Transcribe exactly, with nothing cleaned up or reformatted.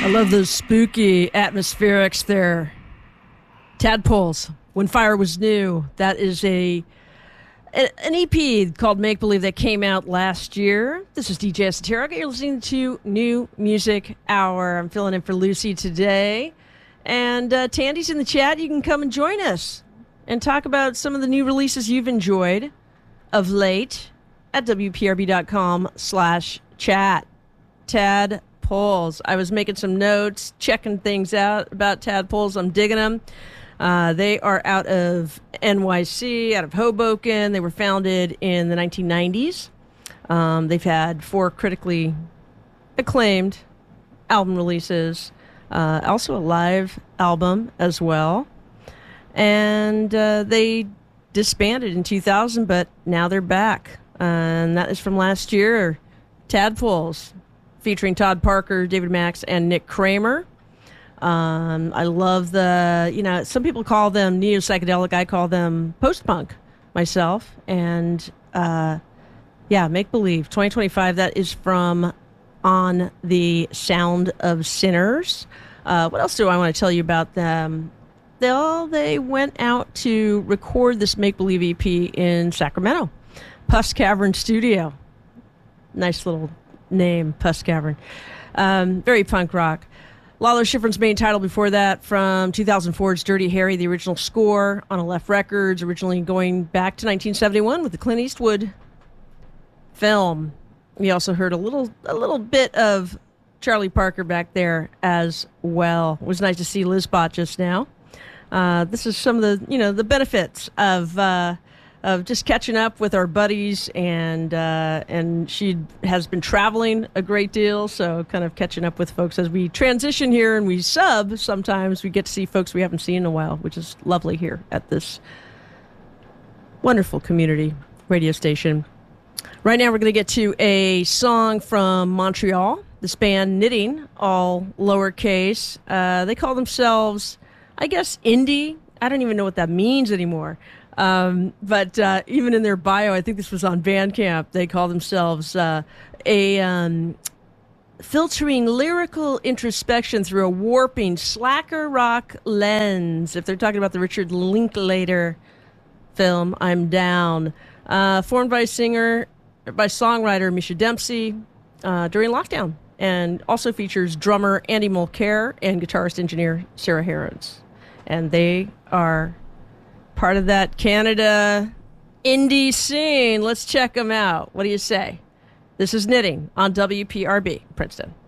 I love those spooky atmospherics there. Tadpoles, When Fire Was New. That is a an E P called Make Believe that came out last year. This is D J Esoterica. You're listening to New Music Hour. I'm filling in for Lucy today. And uh, Tandy's in the chat. You can come and join us and talk about some of the new releases you've enjoyed of late at W P R B dot com slash chat. Tadpoles. I was making some notes, checking things out about tadpoles. I'm digging them. Uh, they are out of N Y C, out of Hoboken. They were founded in the nineteen nineties. Um, they've had four critically acclaimed album releases, uh, also a live album as well. And uh, they disbanded in two thousand, but now they're back. Uh, and that is from last year. Tadpoles, featuring Todd Parker, David Max, and Nick Kramer. Um, I love the, you know, some people call them neo-psychedelic. I call them post-punk myself. And, uh, yeah, Make Believe. twenty twenty-five, that is from On the Sound of Sinners. Uh, what else do I want to tell you about them? They all, they went out to record this Make Believe E P in Sacramento. Puss Cavern Studio. Nice little name, Puss Cavern. Um, very punk rock. Lalo Schifrin's main title before that from two thousand four's Dirty Harry, the original score on Aleph Records, originally going back to nineteen seventy-one with the Clint Eastwood film. We also heard a little a little bit of Charlie Parker back there as well. It was nice to see Liz Bott just now. Uh, this is some of the, you know, the benefits of uh, of just catching up with our buddies, and uh, and she has been traveling a great deal, so kind of catching up with folks as we transition here and we sub. Sometimes we get to see folks we haven't seen in a while, which is lovely here at this wonderful community radio station. Right now we're going to get to a song from Montreal, this band Knitting, all lowercase. Uh, they call themselves, I guess, indie. I don't even know what that means anymore. Um, but uh, even in their bio, I think this was on Bandcamp, they call themselves uh, a um, filtering lyrical introspection through a warping slacker rock lens. If they're talking about the Richard Linklater film, I'm down. Uh, formed by singer, by songwriter Misha Dempsey uh, during lockdown, and also features drummer Andy Mulcair and guitarist engineer Sarah Herons. And they are part of that Canada indie scene. Let's check them out. What do you say? This is Knitting on W P R B, Princeton.